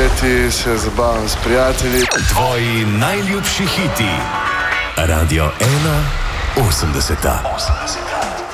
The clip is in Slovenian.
poleti se zabavam s prijatelji. Tvoji najljubši hiti. Radio 1, 80.